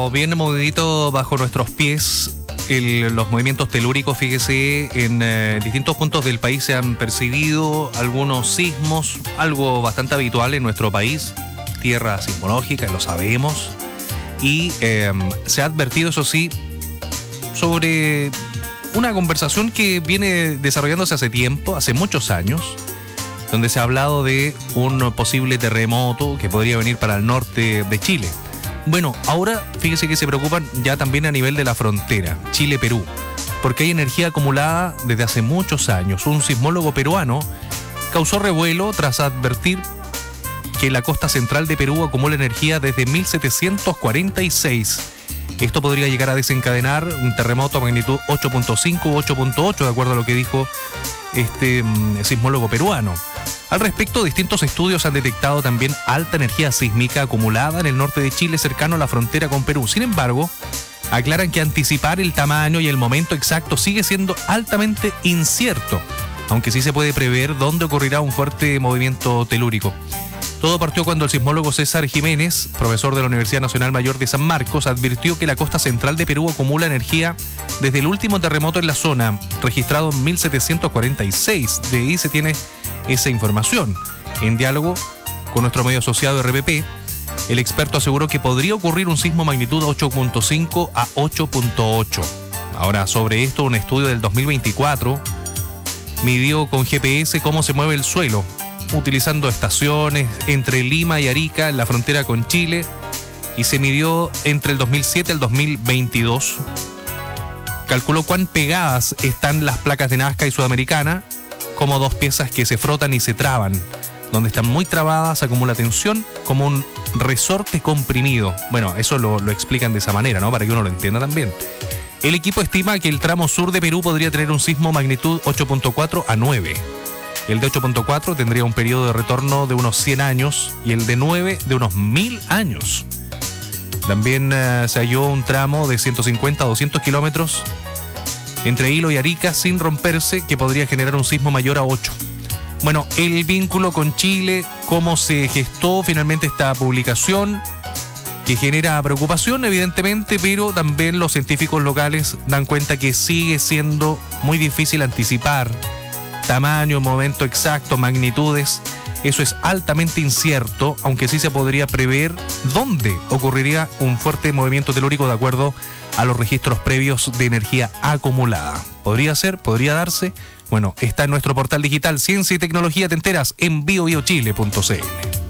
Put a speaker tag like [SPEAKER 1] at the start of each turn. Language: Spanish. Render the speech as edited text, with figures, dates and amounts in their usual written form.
[SPEAKER 1] Bueno, bien movidito bajo nuestros pies los movimientos telúricos. Fíjese, en distintos puntos del país se han percibido algunos sismos, algo bastante habitual en nuestro país, tierra sismológica, lo sabemos, y se ha advertido, eso sí, sobre una conversación que viene desarrollándose hace tiempo, hace muchos años, donde se ha hablado de un posible terremoto que podría venir para el norte de Chile. Bueno, ahora fíjese que se preocupan ya también a nivel de la frontera, Chile-Perú, porque hay energía acumulada desde hace muchos años. Un sismólogo peruano causó revuelo tras advertir que la costa central de Perú acumula energía desde 1746. Esto podría llegar a desencadenar un terremoto a magnitud 8.5 u 8.8, de acuerdo a lo que dijo este sismólogo peruano. Al respecto, distintos estudios han detectado también alta energía sísmica acumulada en el norte de Chile, cercano a la frontera con Perú. Sin embargo, aclaran que anticipar el tamaño y el momento exacto sigue siendo altamente incierto, aunque sí se puede prever dónde ocurrirá un fuerte movimiento telúrico. Todo partió cuando el sismólogo César Jiménez, profesor de la Universidad Nacional Mayor de San Marcos, advirtió que la costa central de Perú acumula energía desde el último terremoto en la zona, registrado en 1746. De ahí se tiene esa información. En diálogo con nuestro medio asociado RPP, el experto aseguró que podría ocurrir un sismo magnitud 8.5 a 8.8. Ahora, sobre esto, un estudio del 2024 midió con GPS cómo se mueve el suelo, utilizando estaciones entre Lima y Arica en la frontera con Chile, y se midió entre el 2007 y el 2022. Calculó cuán pegadas están las placas de Nazca y Sudamericana, como dos piezas que se frotan y se traban. Donde están muy trabadas acumula tensión como un resorte comprimido. Bueno, eso lo explican de esa manera, ¿no? Para que uno lo entienda también. El equipo estima que el tramo sur de Perú podría tener un sismo magnitud 8.4 a 9. El de 8.4 tendría un periodo de retorno de unos 100 años y el de 9 de unos 1000 años. También se halló un tramo de 150 a 200 kilómetros entre Hilo y Arica sin romperse, que podría generar un sismo mayor a 8. Bueno, el vínculo con Chile, cómo se gestó finalmente esta publicación, que genera preocupación evidentemente, pero también los científicos locales dan cuenta que sigue siendo muy difícil anticipar tamaño, momento exacto, magnitudes. Eso es altamente incierto, aunque sí se podría prever dónde ocurriría un fuerte movimiento telúrico de acuerdo a los registros previos de energía acumulada. ¿Podría ser? ¿Podría darse? Bueno, está en nuestro portal digital Ciencia y Tecnología Te enteras en biobiochile.cl.